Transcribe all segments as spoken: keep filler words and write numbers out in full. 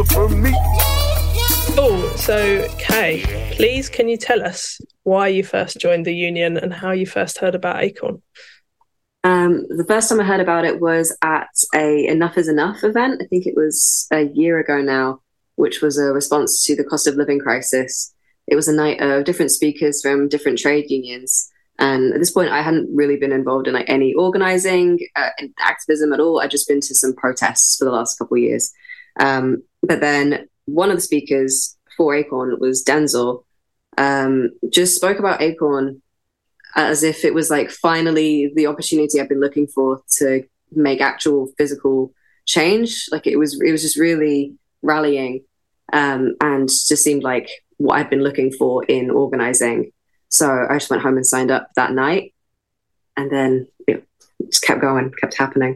good for me. Oh, so Kay, please can you tell us why you first joined the union and how you first heard about Acorn? Um, the first time I heard about it was at a Enough is Enough event. I think it was a year ago now, which was a response to the cost of living crisis. It was a night of different speakers from different trade unions. And at this point, I hadn't really been involved in like any organizing, uh, activism at all. I'd just been to some protests for the last couple of years. Um, but then one of the speakers for Acorn was Denzel, um, just spoke about Acorn as if it was like finally the opportunity I've been looking for to make actual physical change. Like it was, it was just really rallying, um, and just seemed like what I'd been looking for in organizing. So I just went home and signed up that night, and then it just kept going, kept happening.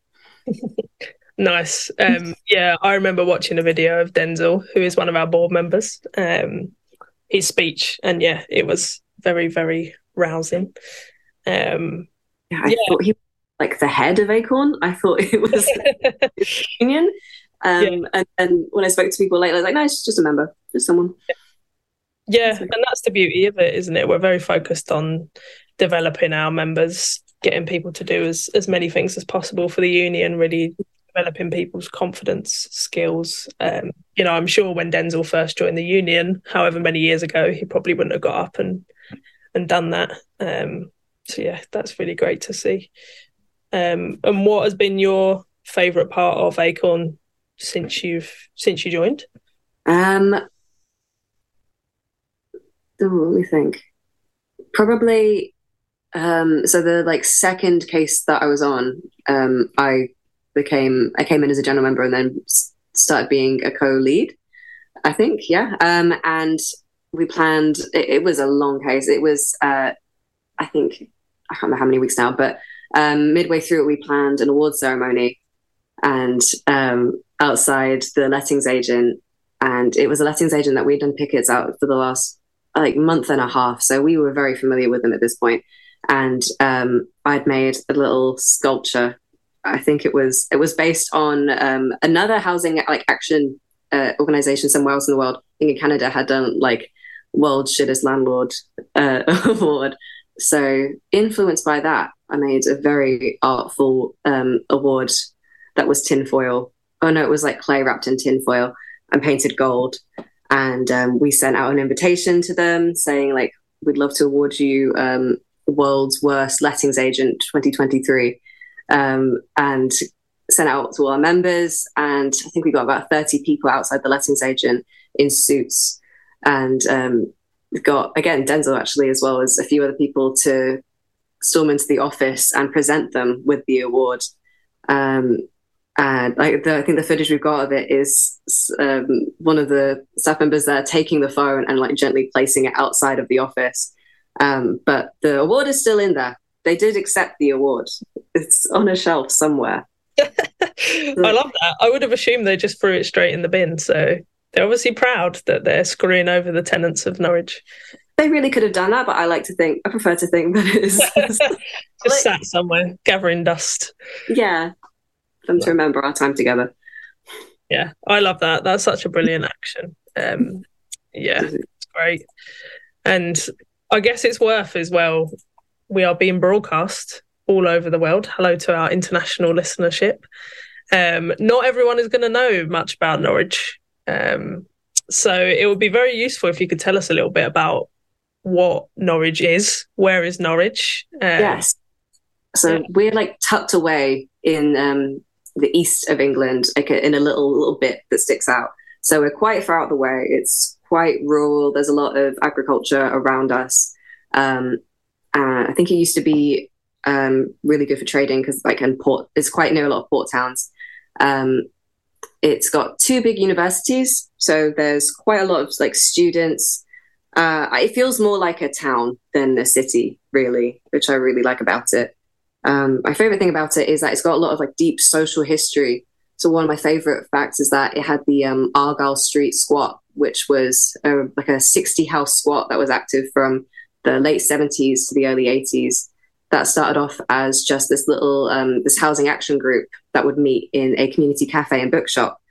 Nice. Um, yeah, I remember watching a video of Denzel, who is one of our board members, um, his speech, and yeah, it was very, very rousing. Um, yeah, I yeah. thought he was like the head of Acorn. I thought it was his union. Um, yeah. and, and when I spoke to people later, I was like, no, it's just a member, just someone. Yeah, and that's the beauty of it, isn't it? We're very focused on developing our members, getting people to do as, as many things as possible for the union, really developing people's confidence, skills. Um, you know, I'm sure when Denzel first joined the union, however many years ago, he probably wouldn't have got up and and done that. Um, so yeah, that's really great to see. Um, and what has been your favourite part of Acorn since you've since you joined? Um, oh, let me think. Probably. Um, so the like second case that I was on, um, I became I came in as a general member and then started being a co-lead. I think, yeah. Um, and we planned. It, it was a long case. It was, uh, I think, I can't remember how many weeks now, but um, midway through it, we planned an award ceremony, and um, outside the lettings agent, and it was a lettings agent that we'd done pickets out for the last like month and a half, so we were very familiar with them at this point. And um, I'd made a little sculpture. I think it was it was based on um, another housing like action uh, organization somewhere else in the world. I think in Canada had done like World's Shittest Landlord uh, award. So influenced by that, I made a very artful um, award that was tinfoil. Oh no, it was like clay wrapped in tinfoil and painted gold. And um, we sent out an invitation to them saying like, we'd love to award you um, World's Worst Lettings Agent twenty twenty-three. Um, and sent out to all our members. And I think we got about thirty people outside the lettings agent in suits. And um, we've got, again, Denzel actually, as well as a few other people to storm into the office and present them with the award. Um, and like the, I think the footage we've got of it is um, one of the staff members there taking the phone and like gently placing it outside of the office. Um, but the award is still in there. They did accept the award. It's on a shelf somewhere. I love that. I would have assumed they just threw it straight in the bin. So they're obviously proud that they're screwing over the tenants of Norwich. They really could have done that, but I like to think, I prefer to think that it's just like, sat somewhere gathering dust. Yeah, for them to remember our time together. Yeah, I love that. That's such a brilliant action. Um, yeah, it's great. And I guess it's worth as well, we are being broadcast all over the world. Hello to our international listenership. Um, not everyone is going to know much about Norwich. Um, so it would be very useful if you could tell us a little bit about what Norwich is. Where is Norwich? Um, yes. So yeah. We're like tucked away in um, the east of England, like in a little little bit that sticks out. So we're quite far out the way. It's quite rural. There's a lot of agriculture around us. Um, uh, I think it used to be um, really good for trading because like and port. It's quite near a lot of port towns. Um, it's got two big universities, so there's quite a lot of like students. Uh, it feels more like a town than a city, really, which I really like about it. Um, my favorite thing about it is that it's got a lot of like deep social history. So one of my favorite facts is that it had the um, Argyle Street squat, which was a, like a sixty house squat that was active from the late seventies to the early eighties. That started off as just this little um, this housing action group that would meet in a community cafe and bookshop.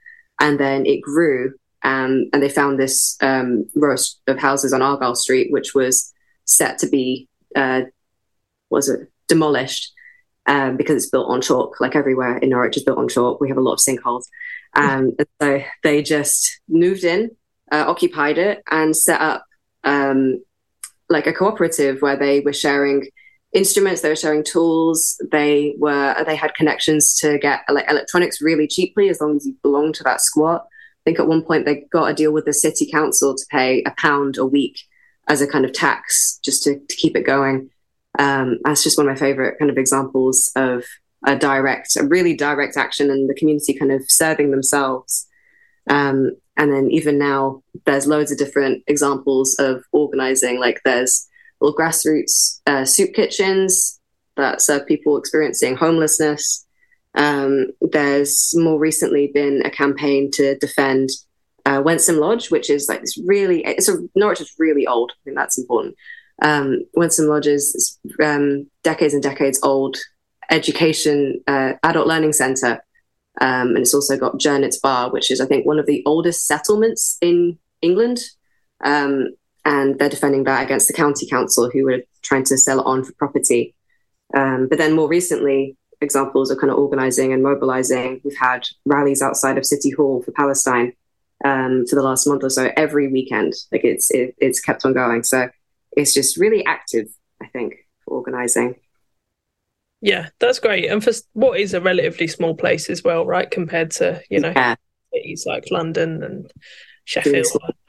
and then it grew. Um, and they found this um, row of houses on Argyle Street, which was set to be, uh, was it demolished um, because it's built on chalk, like everywhere in Norwich is built on chalk. We have a lot of sinkholes. Um, and so they just moved in, uh, occupied it, and set up um, like a cooperative where they were sharing instruments, they were sharing tools, they were they had connections to get like electronics really cheaply as long as you belonged to that squat. I think at one point they got a deal with the city council to pay a pound a week as a kind of tax just to, to keep it going. Um, that's just one of my favorite kind of examples of a direct, a really direct action and the community kind of serving themselves. Um, and then even now, there's loads of different examples of organizing. Like there's little grassroots uh, soup kitchens that serve people experiencing homelessness. Um, there's more recently been a campaign to defend uh, Wensum Lodge, which is like this really, it's a, Norwich is really old. I think that's important. Um, Wensum Lodge is um, decades and decades old education, uh, adult learning centre. Um, and it's also got Jernitz Bar, which is, I think, one of the oldest settlements in England. Um, and they're defending that against the county council who were trying to sell it on for property. Um, but then more recently, examples of kind of organising and mobilising. We've had rallies outside of City Hall for Palestine um, for the last month or so, every weekend. Like it's it, it's kept on going. So it's just really active, I think, for organising. Yeah, that's great. And for what is a relatively small place as well, right, compared to, you know, yeah. cities like London and Sheffield,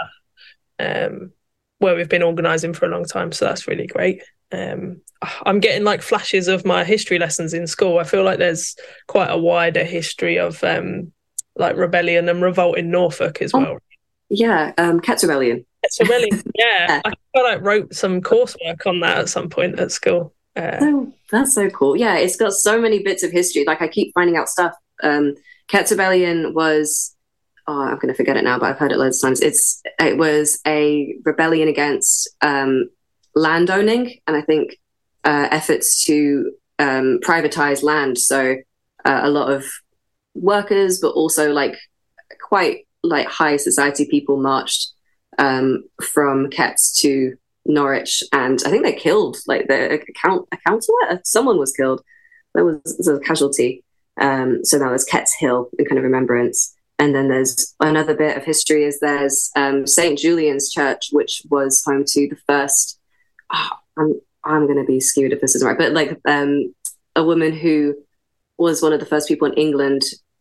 um, where we've been organising for a long time. So that's really great. Um, I'm getting like flashes of my history lessons in school. I feel like there's quite a wider history of um, like rebellion and revolt in Norfolk as well. Oh, yeah, um, Kett's Rebellion. Kett's Rebellion, yeah. yeah. I feel like wrote some coursework on that at some point at school. Uh, oh, that's so cool. Yeah, it's got so many bits of history. Like I keep finding out stuff. Um, Kett's Rebellion was, oh, I'm going to forget it now, but I've heard it loads of times. It's It was a rebellion against um, landowning, and I think uh, efforts to um, privatize land. So uh, a lot of workers, but also like quite like high society people marched um, from Kett's to Norwich, and I think they killed like the account a councillor. Someone was killed. There was, was a casualty. Um, so now there's Kett's Hill in kind of remembrance. And then there's another bit of history is there's um, Saint Julian's Church, which was home to the first. Oh, I'm I'm going to be skewed if this isn't right, but like um, a woman who was one of the first people in England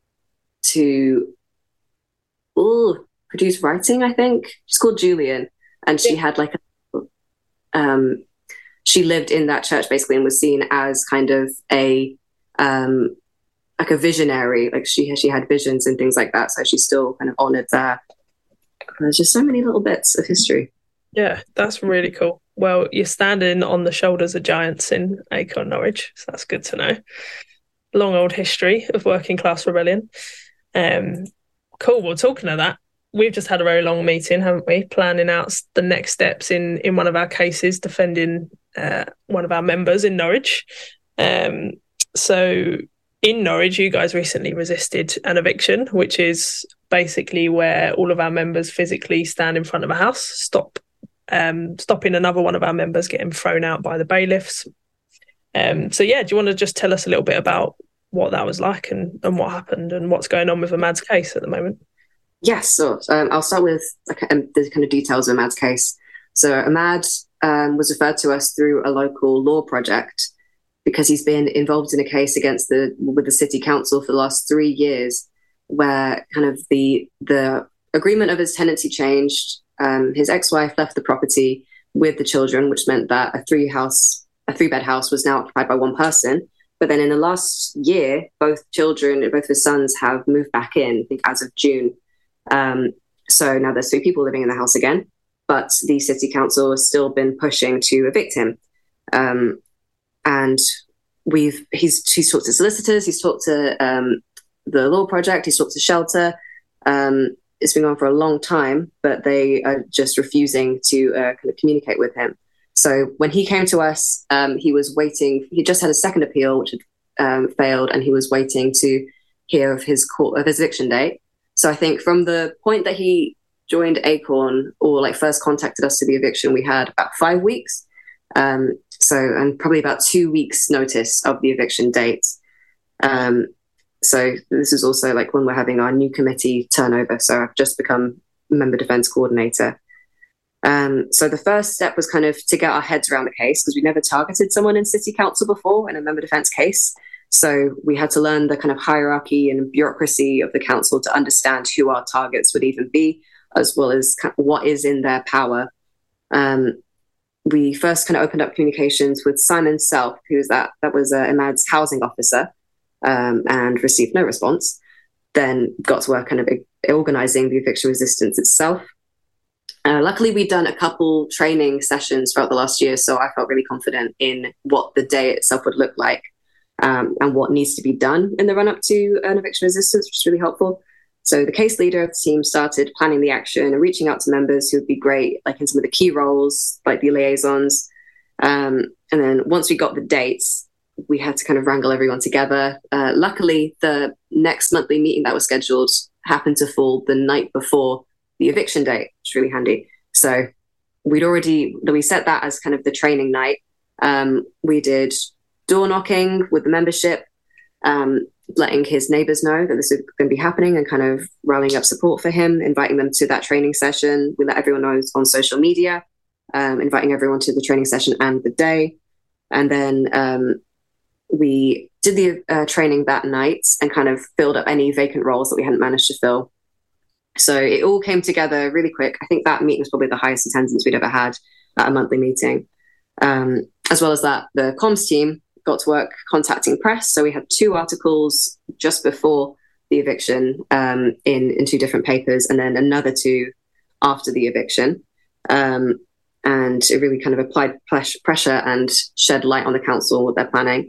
to ooh, produce writing. I think she's called Julian, and she yeah. had like a Um, she lived in that church basically and was seen as kind of a um, like a visionary. Like she she had visions and things like that. So she's still kind of honoured there. There's just so many little bits of history. Yeah, that's really cool. Well, you're standing on the shoulders of giants in Acorn, Norwich, so that's good to know. Long old history of working class rebellion. Um, cool. Well, talking of that, we've just had a very long meeting, haven't we? Planning out the next steps in, in one of our cases, defending uh, one of our members in Norwich. Um, so in Norwich, you guys recently resisted an eviction, which is basically where all of our members physically stand in front of a house, stop, um, stopping another one of our members getting thrown out by the bailiffs. Um, so yeah, do you want to just tell us a little bit about what that was like and, and what happened and what's going on with Ahmad's case at the moment? Yes, so um, I'll start with um, the kind of details of Ahmad's case. So Ahmad um, was referred to us through a local law project because he's been involved in a case against the with the city council for the last three years, where kind of the the agreement of his tenancy changed. Um, his ex-wife left the property with the children, which meant that a three house a three bed house was now occupied by one person. But then in the last year, both children, both his sons, have moved back in. I think as of June. Um, so now there's three people living in the house again, but the city council has still been pushing to evict him. Um, and we've he's he's talked to solicitors, he's talked to um, the law project, he's talked to shelter. Um, it's been going for a long time, but they are just refusing to uh, kind of communicate with him. So when he came to us, um, he was waiting. He just had a second appeal, which had um, failed, and he was waiting to hear of his court of his eviction date. So I think from the point that he joined Acorn or like first contacted us to the eviction, we had about five weeks. Um, so, and probably about two weeks notice of the eviction date. Um, so this is also like when we're having our new committee turnover. So I've just become member defense coordinator. Um, so the first step was kind of to get our heads around the case, because we never targeted someone in city council before in a member defense case. So we had to learn the kind of hierarchy and bureaucracy of the council to understand who our targets would even be, as well as what is in their power. Um, we first kind of opened up communications with Simon Self, who was that, that was uh, Imad's housing officer, um, and received no response. Then got to work kind of organising the eviction resistance itself. Uh, luckily, we'd done a couple training sessions throughout the last year, so I felt really confident in what the day itself would look like, um, and what needs to be done in the run-up to an eviction resistance, which is really helpful. So the case leader of the team started planning the action and reaching out to members who would be great, like in some of the key roles, like the liaisons. Um, and then once we got the dates, we had to kind of wrangle everyone together. Uh, luckily, the next monthly meeting that was scheduled happened to fall the night before the eviction date, which is really handy. So we'd already, we set that as kind of the training night. Um, we did door knocking with the membership, um, letting his neighbours know that this is going to be happening and kind of rallying up support for him, inviting them to that training session. We let everyone know on social media, um, inviting everyone to the training session and the day. And then um, we did the uh, training that night and kind of filled up any vacant roles that we hadn't managed to fill. So it all came together really quick. I think that meeting was probably the highest attendance we'd ever had at a monthly meeting. Um, as well as that, the comms team got to work contacting press. So we had two articles just before the eviction um, in, in two different papers, and then another two after the eviction. Um, and it really kind of applied pressure and shed light on the council and what they're planning.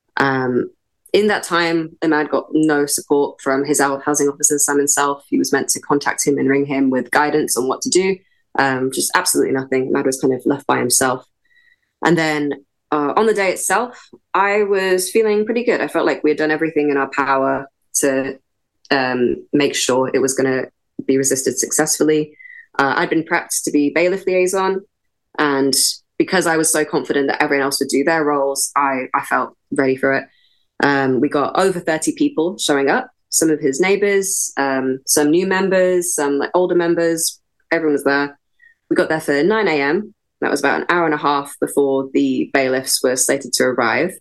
Um, in that time, Imad got no support from his housing officer, Simon Self. He was meant to contact him and ring him with guidance on what to do. Um, just absolutely nothing. Imad was kind of left by himself. And then Uh, on the day itself, I was feeling pretty good. I felt like we had done everything in our power to um, make sure it was going to be resisted successfully. Uh, I'd been prepped to be bailiff liaison, and because I was so confident that everyone else would do their roles, I, I felt ready for it. Um, we got over thirty people showing up, some of his neighbours, um, some new members, some like older members. Everyone was there. We got there for nine a.m. That was about an hour and a half before the bailiffs were slated to arrive.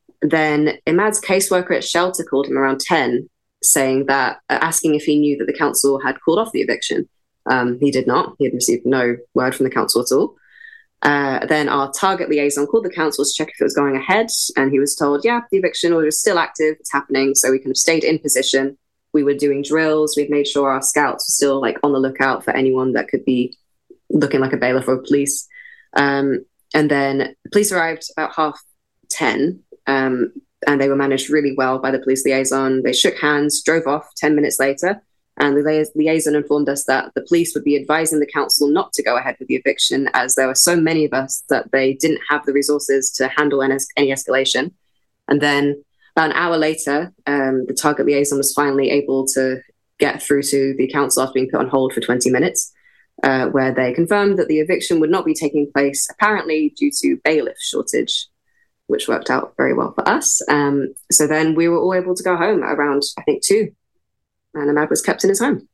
Then Imad's caseworker at shelter called him around ten, saying that, uh, asking if he knew that the council had called off the eviction. Um, he did not. He had received no word from the council at all. Uh, then our target liaison called the council to check if it was going ahead, and he was told, yeah, the eviction order is still active, it's happening. So we kind of stayed in position. We were doing drills. We'd made sure our scouts were still like on the lookout for anyone that could be looking like a bailiff or a police. Um, and then the police arrived about half ten, um, and they were managed really well by the police liaison. They shook hands, drove off ten minutes later, and the li- liaison informed us that the police would be advising the council not to go ahead with the eviction, as there were so many of us that they didn't have the resources to handle any, any escalation. And then about an hour later, um, the target liaison was finally able to get through to the council after being put on hold for twenty minutes. Uh, where they confirmed that the eviction would not be taking place, apparently due to bailiff shortage, which worked out very well for us. Um, so then we were all able to go home around, I think, two, and Imad was kept in his home.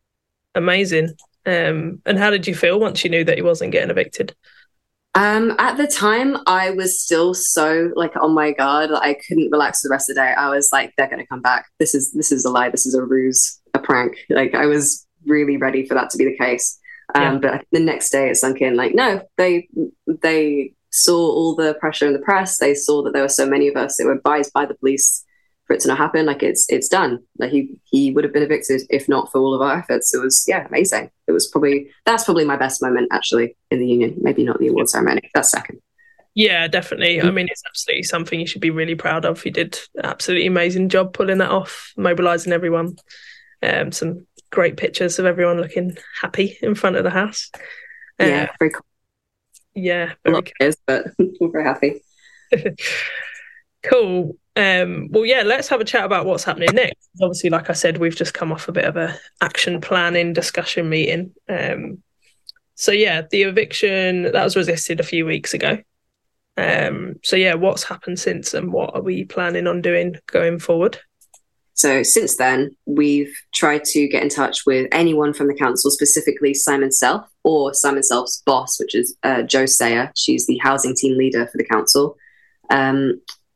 Amazing. Um, and how did you feel once you knew that he wasn't getting evicted? Um, at the time, I was still so like on my guard that I couldn't relax for the rest of the day. I was like, they're going to come back. This is this is a lie. This is a ruse, a prank. Like I was really ready for that to be the case. Um, yeah. But the next day it sunk in like, no, they they saw all the pressure in the press. They saw that there were so many of us that were advised by the police for it to not happen. Like it's it's done. Like he he would have been evicted if not for all of our efforts. It was, yeah, amazing. It was probably, that's probably my best moment actually in the union. Maybe not the award ceremony. That's second. Yeah, definitely. I mean, it's absolutely something you should be really proud of. You did an absolutely amazing job pulling that off, mobilising everyone. Um, some great pictures of everyone looking happy in front of the house. Uh, yeah, very cool. Yeah, very cool. Is, but we're very happy. Cool. Um, well, yeah, let's have a chat about what's happening next. Obviously, like I said, we've just come off a bit of a action planning discussion meeting. Um, so yeah, the eviction that was resisted a few weeks ago. Um, so yeah, what's happened since, and what are we planning on doing going forward? So since then, we've tried to get in touch with anyone from the council, specifically Simon Self or Simon Self's boss, which is uh, Jo Sayer. She's the housing team leader for the council. Um,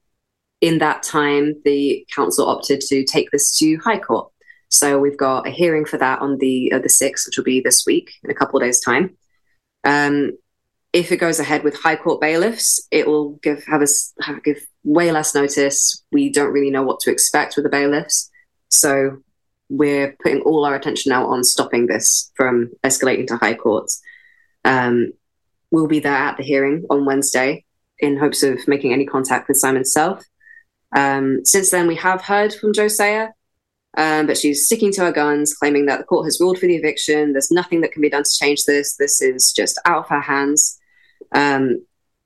in that time, the council opted to take this to High Court. So we've got a hearing for that on the uh, the sixth, which will be this week in a couple of days' time. Um, if it goes ahead with High Court bailiffs, it will give have us have, give way less notice. We don't really know what to expect with the bailiffs, so we're putting all our attention now on stopping this from escalating to High Court. Um, we'll be there at the hearing on Wednesday in hopes of making any contact with Simon Self. Um, since then, we have heard from Jo Sayer, um, but she's sticking to her guns, claiming that the court has ruled for the eviction. There's nothing that can be done to change this. This is just out of her hands. Um,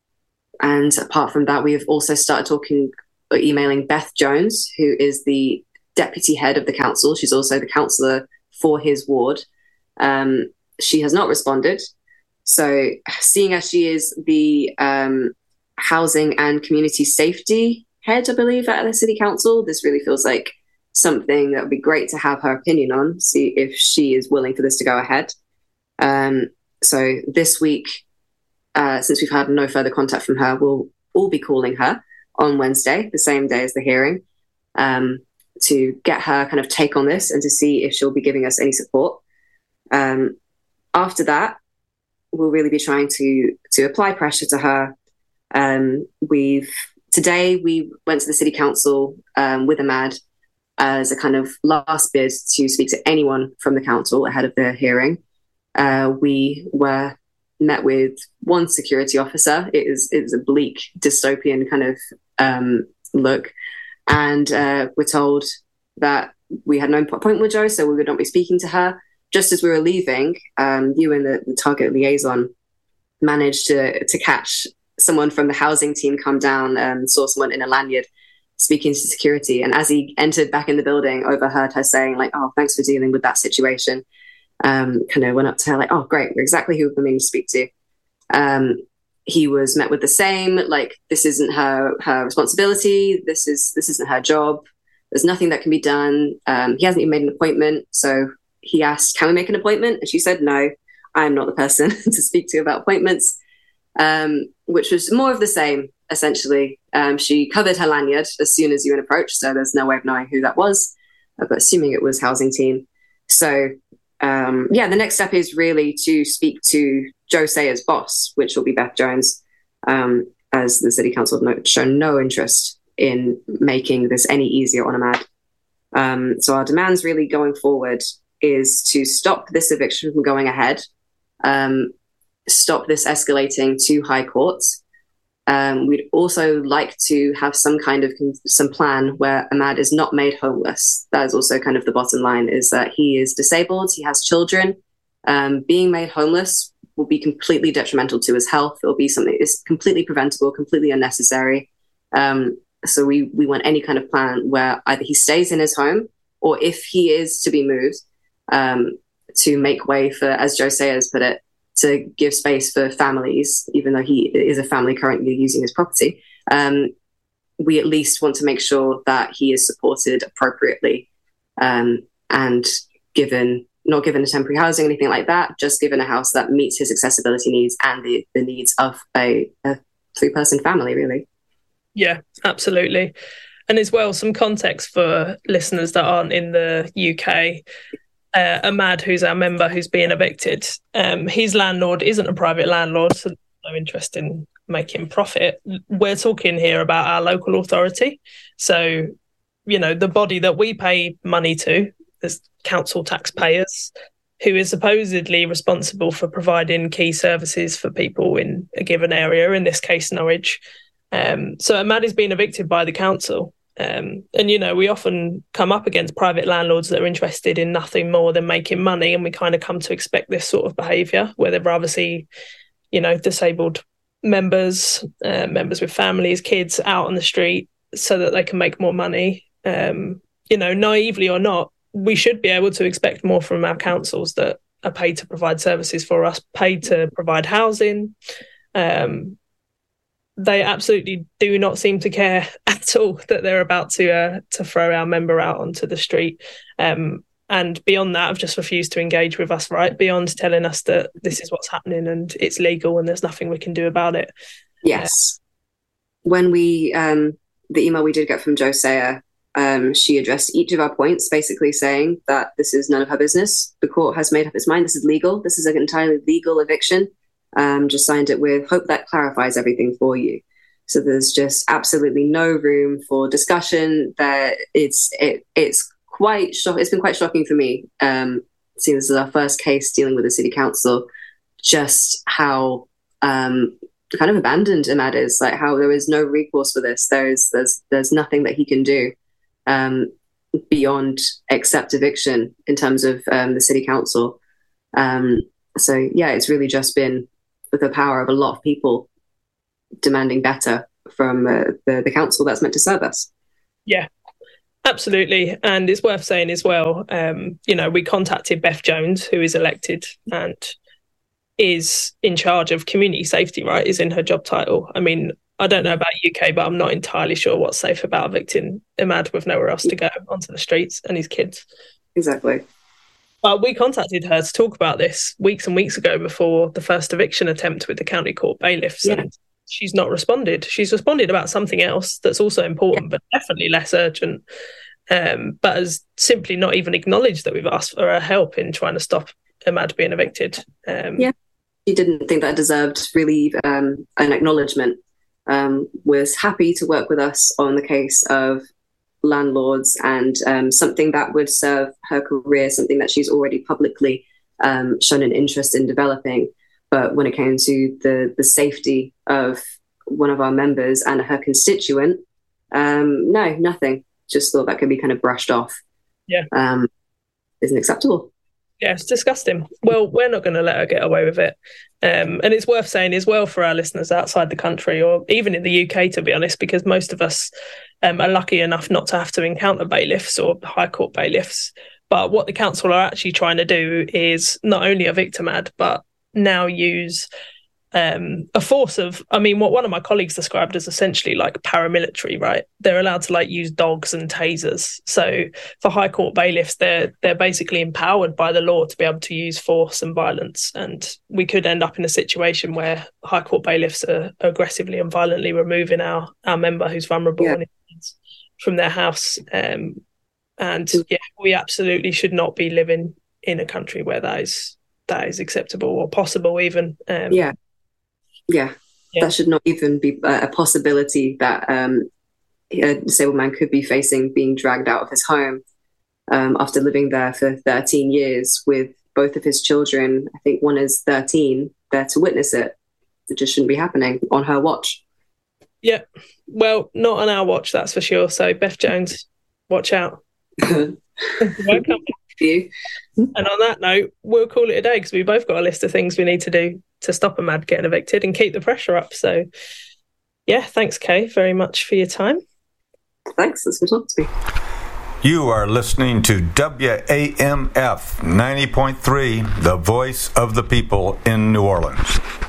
and apart from that, we have also started talking or emailing Beth Jones, who is the deputy head of the council. She's also the councillor for his ward. Um, she has not responded. So seeing as she is the um, housing and community safety head, I believe, at the city council, this really feels like something that would be great to have her opinion on, see if she is willing for this to go ahead. Um, so this week, uh, since we've had no further contact from her, we'll all be calling her on Wednesday, the same day as the hearing, um, to get her kind of take on this and to see if she'll be giving us any support. Um, after that, we'll really be trying to to apply pressure to her. Um, we've today we went to the city council um, with Ahmad as a kind of last bid to speak to anyone from the council ahead of the hearing. Uh, we were met with one security officer. It is it was a bleak dystopian kind of um, look, and uh, we're told that we had no appointment with Jo, so we would not be speaking to her. Just as we were leaving, um, you and the, the target liaison managed to to catch someone from the housing team come down and saw someone in a lanyard speaking to security. And as he entered back in the building, overheard her saying, like, "Oh, thanks for dealing with that situation." Um, kind of went up to her like, "Oh, great, we're exactly who we've been meaning to speak to." Um, he was met with the same, like, "This isn't her her responsibility. This is this isn't her job. There's nothing that can be done." Um, he hasn't even made an appointment, so he asked, "Can we make an appointment?" And she said, "No, I'm not the person to speak to about appointments," um, which was more of the same, essentially. Um, she covered her lanyard as soon as you approached, so there's no way of knowing who that was, but assuming it was housing team. So, um, yeah, the next step is really to speak to Jo Sayer's boss, which will be Beth Jones, um, as the city council have shown no interest in making this any easier on Ahmad. Um, so our demands really going forward is to stop this eviction from going ahead, um, stop this escalating to High Court. Um, we'd also like to have some kind of some plan where Ahmad is not made homeless. That is also kind of the bottom line, is that he is disabled, he has children. Um, being made homeless will be completely detrimental to his health. It will be something that's completely preventable, completely unnecessary. Um, so we, we want any kind of plan where either he stays in his home, or if he is to be moved, Um, to make way for, as Jo Sayer has put it, to give space for families, even though he is a family currently using his property. Um, we at least want to make sure that he is supported appropriately, um, and given, not given a temporary housing, anything like that, just given a house that meets his accessibility needs and the, the needs of a, a three-person family, really. Yeah, absolutely. And as well, some context for listeners that aren't in the U K. Uh, Ahmad, who's our member who's being evicted, um, his landlord isn't a private landlord, so no interest in making profit. We're talking here about our local authority. So, you know, the body that we pay money to as council taxpayers, who is supposedly responsible for providing key services for people in a given area, in this case, Norwich. Um, so Ahmad is being evicted by the council. Um, and, you know, we often come up against private landlords that are interested in nothing more than making money, and we kind of come to expect this sort of behaviour, where they'd rather see, you know, disabled members, uh, members with families, kids out on the street, so that they can make more money. Um, you know, naively or not, we should be able to expect more from our councils that are paid to provide services for us, paid to provide housing. Um, they absolutely do not seem to care at all that they're about to uh, to throw our member out onto the street. Um, and beyond that, have just refused to engage with us, right? Beyond telling us that this is what's happening and it's legal and there's nothing we can do about it. Yes. Uh, when we, um, the email we did get from Jo Sayer, um, she addressed each of our points, basically saying that this is none of her business. The court has made up its mind. This is legal. This is an entirely legal eviction. Um, just signed it with hope that clarifies everything for you. So there's just absolutely no room for discussion. That it's it it's quite shock. It's been quite shocking for me. Um, seeing this is our first case dealing with the city council, just how um, kind of abandoned Imad is. Like how there is no recourse for this. There is there's there's nothing that he can do um, beyond accept eviction in terms of um, the city council. Um, so yeah, it's really just been with the power of a lot of people demanding better from uh, the, the council that's meant to serve us. Yeah, absolutely. And it's worth saying as well, um, you know, we contacted Beth Jones, who is elected and is in charge of community safety, right, is in her job title. I mean, I don't know about U K, but I'm not entirely sure what's safe about evicting Imad with nowhere else to go onto the streets and his kids. Exactly. But we contacted her to talk about this weeks and weeks ago before the first eviction attempt with the county court bailiffs. Yeah. And she's not responded. She's responded about something else that's also important, yeah. but definitely less urgent. Um, but has simply not even acknowledged that we've asked for her help in trying to stop Imad being evicted. Um, yeah, she didn't think that deserved really um, an acknowledgement. Um, was happy to work with us on the case of landlords and um, something that would serve her career, something that she's already publicly um, shown an interest in developing. But when it came to the the safety of one of our members and her constituent, um, no, nothing. Just thought that could be kind of brushed off. Yeah. Um, isn't acceptable. Yeah, it's disgusting. Well, we're not going to let her get away with it. Um, and it's worth saying as well for our listeners outside the country or even in the U K, to be honest, because most of us um, are lucky enough not to have to encounter bailiffs or High Court bailiffs. But what the council are actually trying to do is not only evict Imad, but now use um, a force of, I mean, what one of my colleagues described as essentially like paramilitary, right? They're allowed to like use dogs and tasers. So for High Court bailiffs, they're they're basically empowered by the law to be able to use force and violence. And we could end up in a situation where High Court bailiffs are aggressively and violently removing our, our member who's vulnerable yeah. from their house. Um, and yeah, we absolutely should not be living in a country where that is that is acceptable or possible even. Um, yeah. yeah. Yeah. That should not even be a possibility that um, a disabled man could be facing being dragged out of his home um, after living there for thirteen years with both of his children. I think one is thirteen, there to witness it. It just shouldn't be happening on her watch. Yeah. Well, not on our watch, that's for sure. So Beth Jones, watch out. Welcome. You. And on that note, we'll call it a day because we both got a list of things we need to do to stop Imad getting evicted and keep the pressure up. So, yeah, thanks, Kay, very much for your time. Thanks, that's good talking to me. You are listening to W A M F ninety point three, the voice of the people in New Orleans.